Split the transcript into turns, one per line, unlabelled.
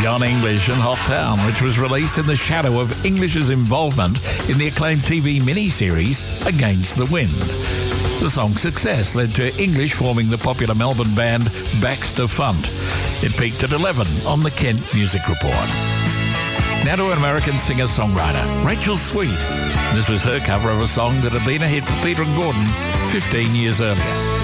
John English and Hot Town, which was released in the shadow of English's involvement in the acclaimed TV miniseries Against the Wind. The song's success led to English forming the popular Melbourne band Baxter Funt. It peaked at 11 on the Kent Music Report. Now to an American singer-songwriter, Rachel Sweet. This was her cover of a song that had been a hit for Peter and Gordon 15 years earlier.